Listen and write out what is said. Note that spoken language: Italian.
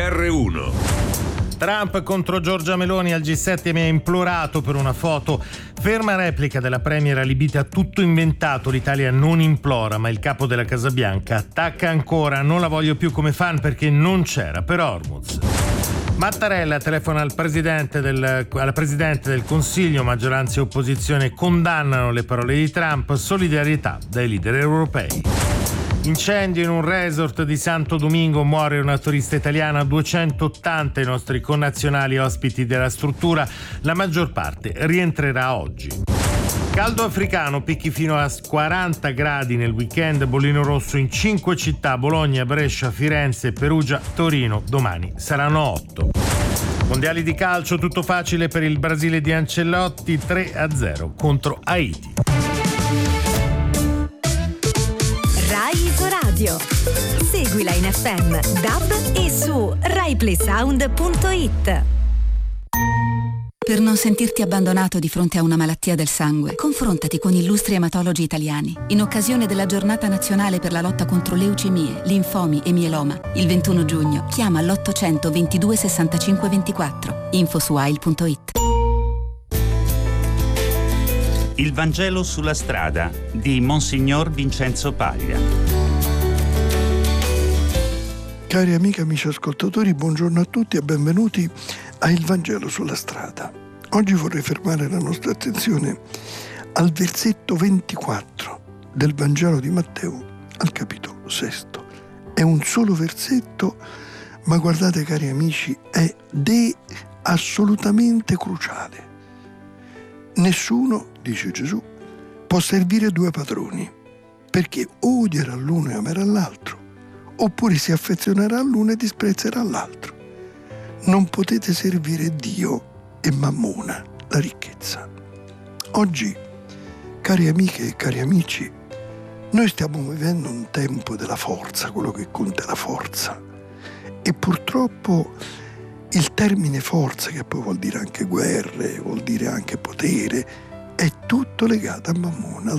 GR1. Trump contro Giorgia Meloni al G7 mi ha implorato per una foto. Ferma replica della premier alibita, tutto inventato, l'Italia non implora, ma il capo della Casa Bianca attacca ancora, non la voglio più come fan perché non c'era per Hormuz. Mattarella telefona alla Presidente del Consiglio, maggioranza e opposizione condannano le parole di Trump, solidarietà dai leader europei. Incendio in un resort di Santo Domingo, muore una turista italiana, 280 i nostri connazionali ospiti della struttura, la maggior parte rientrerà oggi. Caldo africano, picchi fino a 40 gradi nel weekend, bollino rosso in 5 città, Bologna, Brescia, Firenze, Perugia, Torino, domani saranno 8. Mondiali di calcio, tutto facile per il Brasile di Ancelotti, 3-0 contro Haiti. Rai Radio. Seguila in FM, DAB e su RaiPlaySound.it. Per non sentirti abbandonato di fronte a una malattia del sangue, confrontati con illustri ematologi italiani. In occasione della Giornata Nazionale per la lotta contro leucemie, linfomi e mieloma, il 21 giugno, chiama l'800 22 65 24. Info su AIL.it. Il Vangelo sulla strada di Monsignor Vincenzo Paglia. Cari amiche e amici ascoltatori, buongiorno a tutti e benvenuti a Il Vangelo sulla strada. Oggi vorrei fermare la nostra attenzione al versetto 24 del Vangelo di Matteo, al capitolo 6. È un solo versetto, ma guardate cari amici, è assolutamente cruciale. Nessuno, dice Gesù, può servire due padroni, perché o odierà l'uno e amerà l'altro, oppure si affezionerà all'uno e disprezzerà l'altro. Non potete servire Dio e Mammona, la ricchezza. Oggi, cari amiche e cari amici, noi stiamo vivendo un tempo della forza, quello che conta è la forza. E purtroppo il termine forza, che poi vuol dire anche guerre, vuol dire anche potere, è tutto legato a Mammona,